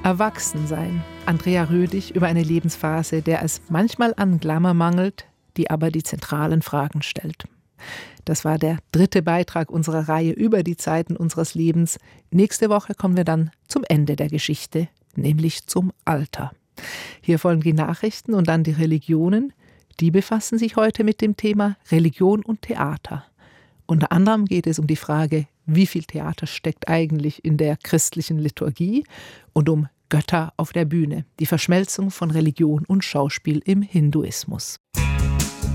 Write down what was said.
Erwachsensein. Andrea Rödig über eine Lebensphase, der es manchmal an Glamour mangelt, die aber die zentralen Fragen stellt. Das war der 3. Beitrag unserer Reihe über die Zeiten unseres Lebens. Nächste Woche kommen wir dann zum Ende der Geschichte, nämlich zum Alter. Hier folgen die Nachrichten und dann die Religionen. Die befassen sich heute mit dem Thema Religion und Theater. Unter anderem geht es um die Frage, wie viel Theater steckt eigentlich in der christlichen Liturgie und um Götter auf der Bühne, die Verschmelzung von Religion und Schauspiel im Hinduismus.